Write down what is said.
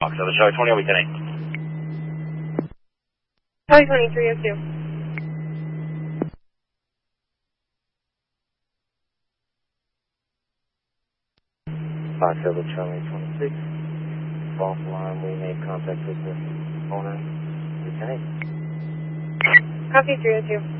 Fox 7, Charlie 20, I'll be 10-8. Charlie 2302. Fox 7, Charlie 26. False alarm, we made contact with the owner. We 10-8. Copy 302.